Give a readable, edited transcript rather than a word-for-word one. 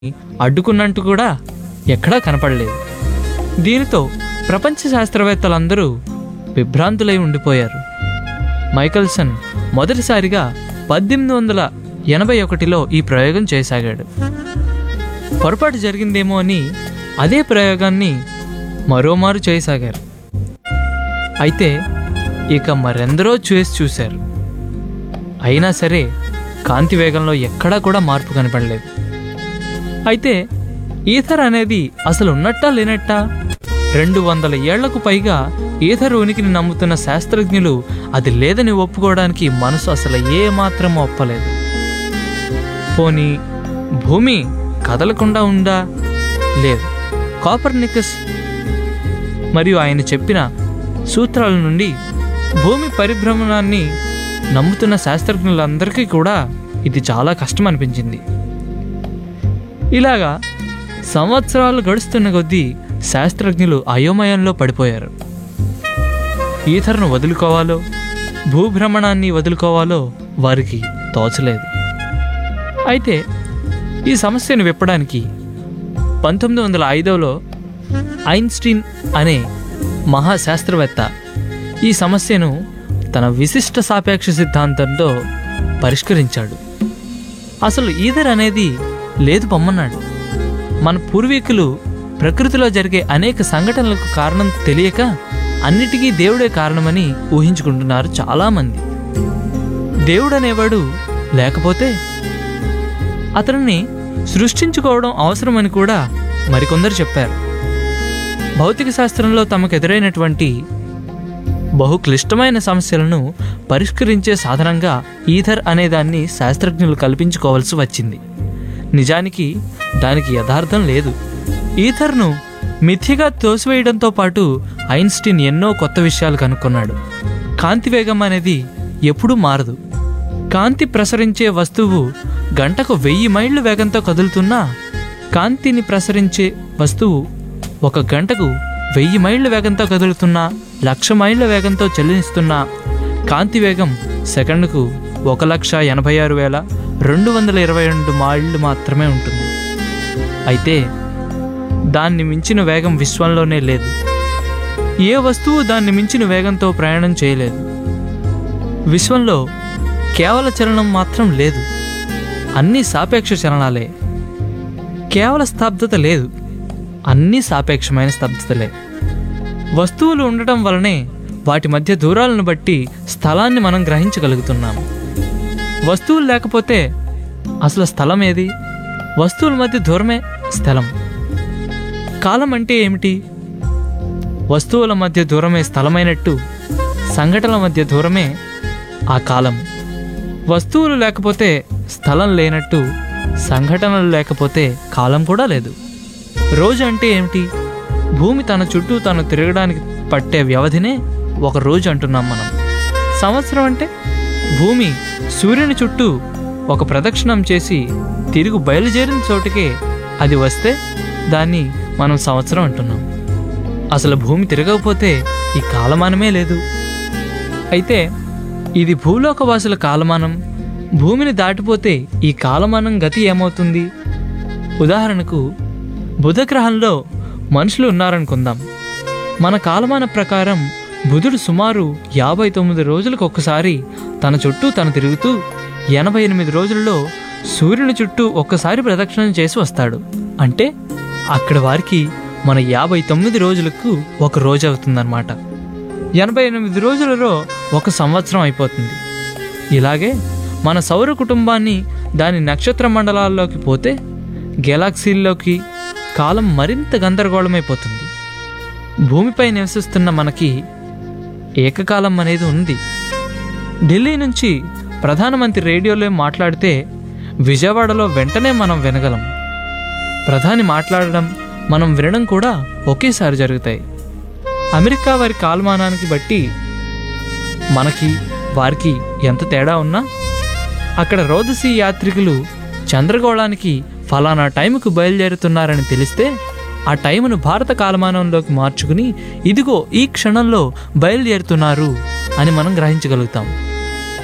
అడ్డుకున్నట్టు కూడా ఎక్కడా కనపడలేదు. దీనితో ప్రపంచ శాస్త్రవేత్తలందరూ విభ్రాంతులై ఉండిపోయారు. మైకెల్సన్ మొదటిసారిగా 1881లో ఈ ప్రయోగం చేయసాగాడు. పొరపాటు జరిగిందేమో అని అదే ప్రయోగాన్ని మరోమారు చేయసాగారు. అయితే ఇక మరెందరో చేసి చూశారు. అయినా సరే కాంతి వేగంలో ఎక్కడా కూడా మార్పు కనపడలేదు. అయితే ఈథర్ అనేది అసలు ఉన్నట్టా లేనట్టా? 200 ఏళ్లకు పైగా ఈథర్ ఉనికిని నమ్ముతున్న శాస్త్రజ్ఞులు అది లేదని ఒప్పుకోవడానికి మనసు అసలు ఏమాత్రం ఒప్పలేదు. పోనీ భూమి కదలకుండా ఉందా? లేదు. కోపర్నికస్ మరియు ఆయన చెప్పిన సూత్రాల నుండి భూమి పరిభ్రమణాన్ని నమ్ముతున్న శాస్త్రజ్ఞులందరికీ కూడా ఇది చాలా కష్టం అనిపించింది. ఇలాగా సంవత్సరాలు గడుస్తున్న కొద్దీ శాస్త్రజ్ఞులు అయోమయంలో పడిపోయారు. ఈథర్ను వదులుకోవాలో భూభ్రమణాన్ని వదులుకోవాలో వారికి తోచలేదు. అయితే ఈ సమస్యను విప్పడానికి 1905లో ఐన్స్టీన్ అనే మహాశాస్త్రవేత్త ఈ సమస్యను తన విశిష్ట సాపేక్ష సిద్ధాంతంతో పరిష్కరించాడు. అసలు ఈథర్ అనేది లేదు పొమ్మన్నాడు. మన పూర్వీకులు ప్రకృతిలో జరిగే అనేక సంఘటనలకు కారణం తెలియక అన్నిటికీ దేవుడే కారణమని ఊహించుకుంటున్నారు చాలామంది. దేవుడనేవాడు లేకపోతే అతనిని సృష్టించుకోవడం అవసరమని కూడా మరికొందరు చెప్పారు. భౌతిక శాస్త్రంలో తమకు ఎదురైనటువంటి బహు క్లిష్టమైన సమస్యలను పరిష్కరించే సాధనంగా ఈథర్ అనేదాన్ని శాస్త్రజ్ఞులు కల్పించుకోవాల్సి వచ్చింది. నిజానికి దానికి యథార్థం లేదు. ఈథర్ను మిథ్యగా తోసివేయడంతో పాటు ఐన్స్టీన్ ఎన్నో కొత్త విషయాలు కనుక్కున్నాడు. కాంతి వేగం అనేది ఎప్పుడూ మారదు. కాంతి ప్రసరించే వస్తువు గంటకు 1000 మైళ్ళు వేగంతో కదులుతున్నా కాంతిని ప్రసరించే వస్తువు 1 గంటకు 1000 మైళ్ళ వేగంతో కదులుతున్నా 1,00,000 మైళ్ళ వేగంతో చలిస్తున్నా కాంతి వేగం సెకండ్కు 1,86,222 మైళ్ళు మాత్రమే ఉంటుంది. అయితే దాన్ని మించిన వేగం విశ్వంలోనే లేదు. ఏ వస్తువు దాన్ని మించిన వేగంతో ప్రయాణం చేయలేదు. విశ్వంలో కేవల చలనం మాత్రం లేదు. అన్నీ సాపేక్ష చలనాలే. కేవల స్తబ్దత లేదు. అన్నీ సాపేక్షమైన స్తబ్దతలే. వస్తువులు ఉండటం వలనే వాటి మధ్య దూరాలను బట్టి స్థలాన్ని మనం గ్రహించగలుగుతున్నాము. వస్తువులు లేకపోతే అసలు స్థలం ఏది? వస్తువుల మధ్య దూరమే స్థలం. కాలం అంటే ఏమిటి? వస్తువుల మధ్య దూరమే స్థలమైనట్టు సంఘటనల మధ్య దూరమే ఆ కాలం. వస్తువులు లేకపోతే స్థలం లేనట్టు సంఘటనలు లేకపోతే కాలం కూడా లేదు. రోజు అంటే ఏమిటి? భూమి తన చుట్టూ తను తిరగడానికి పట్టే వ్యవధినే ఒక రోజు అంటున్నాం మనం. సంవత్సరం అంటే భూమి సూర్యుని చుట్టూ ఒక ప్రదక్షిణం చేసి తిరుగు బయలుదేరిన చోటుకే అది వస్తే దాన్ని మనం సంవత్సరం అంటున్నాం. అసలు భూమి తిరగకపోతే ఈ కాలమానమే లేదు. అయితే ఇది భూలోకవాసుల కాలమానం. భూమిని దాటిపోతే ఈ కాలమానం గతి ఏమవుతుంది? ఉదాహరణకు బుధగ్రహంలో మనుషులు ఉన్నారనుకుందాం. మన కాలమాన ప్రకారం బుధుడు సుమారు 59 రోజులకు ఒక్కసారి తన చుట్టూ తను తిరుగుతూ 88 రోజుల్లో సూర్యుని చుట్టూ ఒక్కసారి ప్రదక్షిణం చేసి వస్తాడు. అంటే అక్కడ వారికి మన 59 రోజులకు ఒక రోజు అవుతుందన్నమాట. 88 రోజులలో 1 సంవత్సరం అయిపోతుంది. ఇలాగే మన సౌర కుటుంబాన్ని దాని నక్షత్ర మండలాల్లోకి పోతే గెలాక్సీల్లోకి కాలం మరింత గందరగోళమైపోతుంది. భూమిపై నివసిస్తున్న మనకి ఏకకాలం అనేది ఉంది. ఢిల్లీ నుంచి ప్రధానమంత్రి రేడియోలో మాట్లాడితే విజయవాడలో వెంటనే మనం వినగలం. ప్రధాని మాట్లాడడం మనం వినడం కూడా ఒకేసారి జరుగుతాయి. అమెరికా వారి కాలమానానికి బట్టి మనకి వారికి ఎంత తేడా ఉన్నా అక్కడ రోదసీ యాత్రికులు చంద్రగోళానికి ఫలానా టైంకు బయలుదేరుతున్నారని తెలిస్తే ఆ టైమును భారత కాలమానంలోకి మార్చుకుని ఇదిగో ఈ క్షణంలో బయలుదేరుతున్నారు అని మనం గ్రహించగలుగుతాం.